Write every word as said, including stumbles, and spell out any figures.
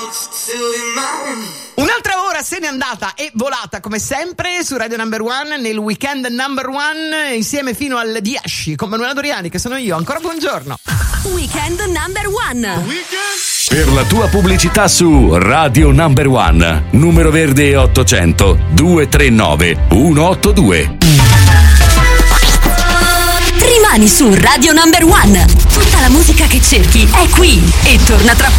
Un'altra ora se n'è andata e volata come sempre su Radio Number One nel weekend Number One insieme fino alle dieci con Manuela Doriani che sono io. Ancora buongiorno. Weekend Number One. Per la tua pubblicità su Radio Number One, numero verde ottocento due tre nove uno otto due. Rimani su Radio Number One. Tutta la musica che cerchi è qui e torna tra